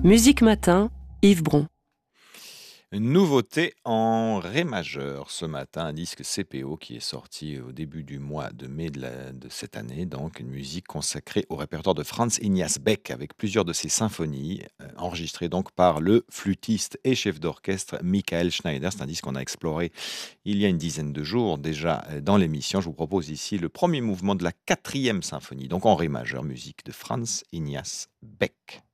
Musique Matin, Yves Bron. Une nouveauté en ré majeur ce matin, un disque CPO qui est sorti au début du mois de mai de cette année, donc une musique consacrée au répertoire de Franz Ignaz Beck avec plusieurs de ses symphonies, enregistrées donc par le flûtiste et chef d'orchestre Michael Schneider. C'est un disque qu'on a exploré il y a une dizaine de jours déjà dans l'émission. Je vous propose ici le premier mouvement de la quatrième symphonie, donc en ré majeur, musique de Franz Ignaz Beck.